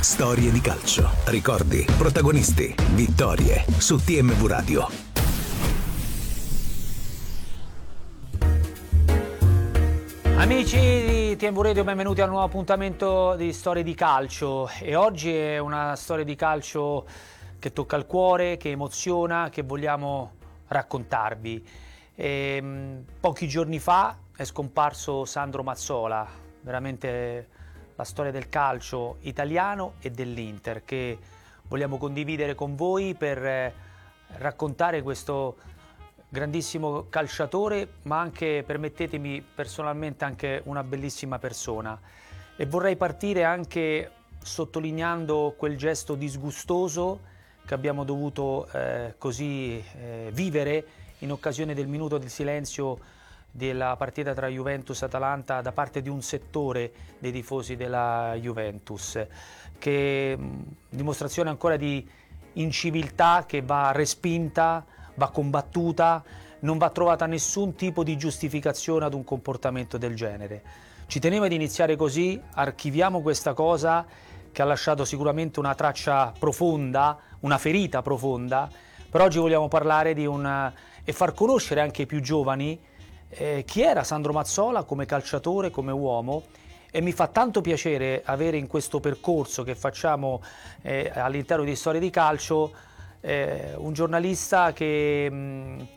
Storie di calcio, ricordi, protagonisti, vittorie su TMV Radio. Amici di TMV Radio, benvenuti al nuovo appuntamento di Storie di calcio. E oggi è una storia di calcio che tocca il cuore, che emoziona, che vogliamo raccontarvi. Pochi giorni fa è scomparso Sandro Mazzola, veramente la storia del calcio italiano e dell'Inter, che vogliamo condividere con voi per raccontare questo grandissimo calciatore, ma anche, permettetemi, personalmente anche una bellissima persona. E vorrei partire anche sottolineando quel gesto disgustoso che abbiamo dovuto vivere in occasione del minuto di silenzio della partita tra Juventus e Atalanta da parte di un settore dei tifosi della Juventus, che dimostrazione ancora di inciviltà che va respinta, va combattuta, non va trovata nessun tipo di giustificazione ad un comportamento del genere. Ci tenevo ad iniziare così, archiviamo questa cosa che ha lasciato sicuramente una traccia profonda, una ferita profonda, però oggi vogliamo parlare e far conoscere anche ai più giovani chi era Sandro Mazzola come calciatore, come uomo. E mi fa tanto piacere avere in questo percorso che facciamo all'interno di Storie di Calcio un giornalista che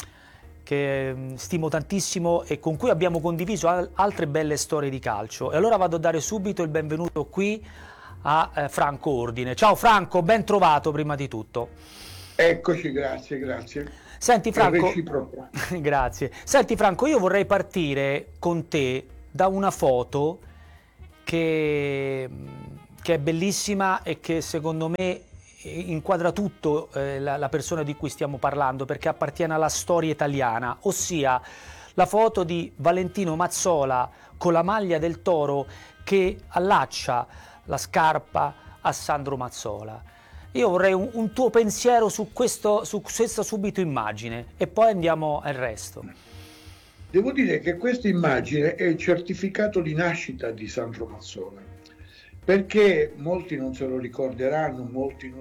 stimo tantissimo e con cui abbiamo condiviso altre belle storie di calcio. E allora vado a dare subito il benvenuto qui a Franco Ordine. Ciao Franco, ben trovato prima di tutto. Eccoci, grazie. Senti Franco, grazie. Senti Franco, io vorrei partire con te da una foto che è bellissima e che secondo me inquadra tutto la persona di cui stiamo parlando, perché appartiene alla storia italiana, ossia la foto di Valentino Mazzola con la maglia del Toro che allaccia la scarpa a Sandro Mazzola. Io vorrei un tuo pensiero su questa subito immagine e poi andiamo al resto. Devo dire che questa immagine è il certificato di nascita di Sandro Mazzola, perché molti non se lo ricorderanno, molti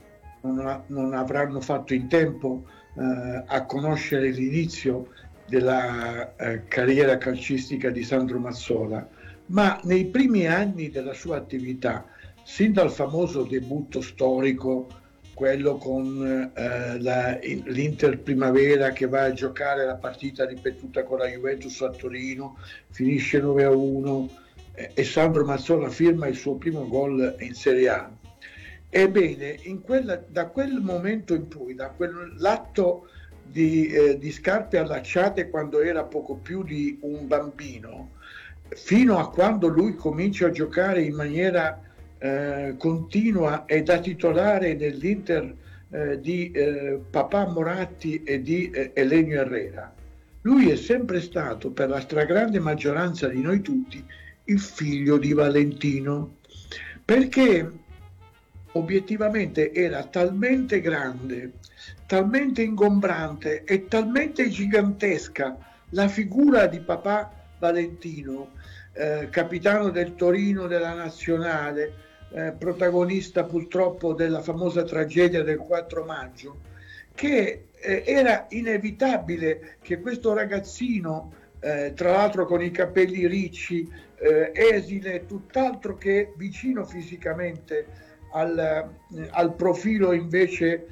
non avranno fatto in tempo a conoscere l'inizio della carriera calcistica di Sandro Mazzola, ma nei primi anni della sua attività, sin dal famoso debutto storico, quello con l'Inter Primavera che va a giocare la partita ripetuta con la Juventus a Torino, finisce 9-1 e Sandro Mazzola firma il suo primo gol in Serie A. Ebbene, da quel momento in poi, da quell'atto di scarpe allacciate quando era poco più di un bambino, fino a quando lui comincia a giocare in maniera continua e da titolare nell'Inter di Papà Moratti e di Elenio Herrera, lui è sempre stato, per la stragrande maggioranza di noi tutti, il figlio di Valentino, perché obiettivamente era talmente grande, talmente ingombrante e talmente gigantesca la figura di Papà Valentino, capitano del Torino della Nazionale, protagonista purtroppo della famosa tragedia del 4 maggio, che era inevitabile che questo ragazzino, tra l'altro con i capelli ricci, esile, tutt'altro che vicino fisicamente al profilo invece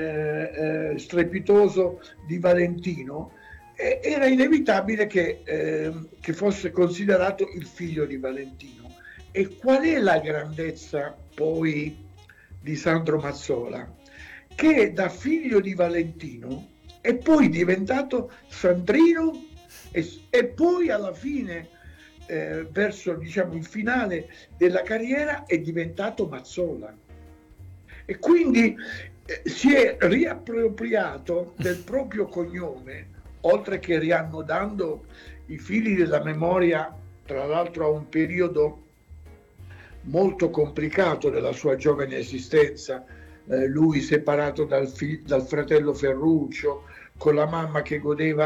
strepitoso di Valentino, era inevitabile che fosse considerato il figlio di Valentino. E qual è la grandezza poi di Sandro Mazzola? Che da figlio di Valentino è poi diventato Sandrino e poi alla fine, verso il finale della carriera, è diventato Mazzola. E quindi si è riappropriato del proprio cognome, oltre che riannodando i fili della memoria, tra l'altro a un periodo molto complicato della sua giovane esistenza, lui separato dal fratello Ferruccio, con la mamma che godeva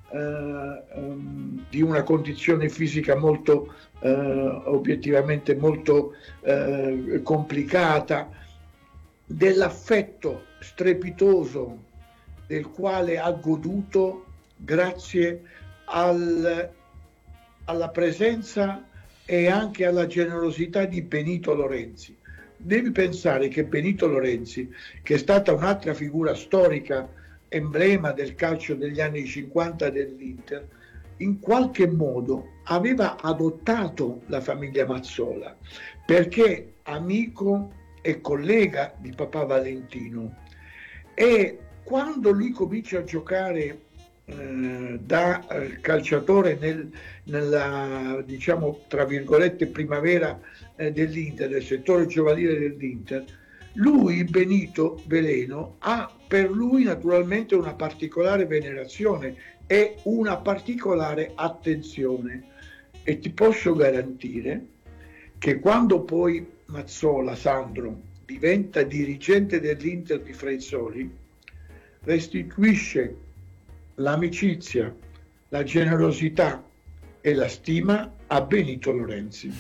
di una condizione fisica molto obiettivamente molto complicata, dell'affetto strepitoso del quale ha goduto grazie alla presenza e anche alla generosità di Benito Lorenzi. Devi pensare che Benito Lorenzi, che è stata un'altra figura storica, emblema del calcio degli anni 50 dell'Inter, in qualche modo aveva adottato la famiglia Mazzola, perché amico e collega di papà Valentino, e quando lui comincia a giocare da calciatore nella, diciamo, tra virgolette, primavera dell'Inter, del settore giovanile dell'Inter, lui, Benito Veleno, ha per lui naturalmente una particolare venerazione e una particolare attenzione, e ti posso garantire che quando poi Mazzola, Sandro, diventa dirigente dell'Inter di Frezzoli, restituisce l'amicizia, la generosità e la stima a Benito Lorenzi.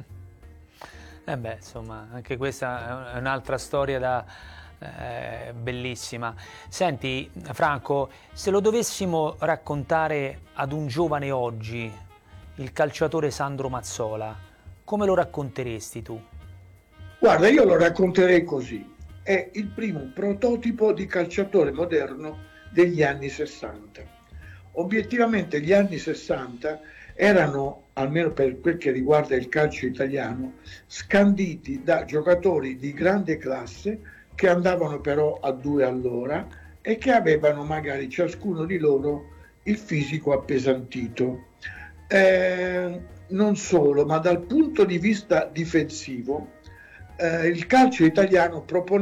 Insomma, anche questa è un'altra storia bellissima. Senti, Franco, se lo dovessimo raccontare ad un giovane oggi, il calciatore Sandro Mazzola, come lo racconteresti tu? Guarda, io lo racconterei così. È il primo prototipo di calciatore moderno degli anni 60. Obiettivamente gli anni 60 erano, almeno per quel che riguarda il calcio italiano, scanditi da giocatori di grande classe che andavano però a 2 all'ora e che avevano magari ciascuno di loro il fisico appesantito. Non solo, ma dal punto di vista difensivo, il calcio italiano propone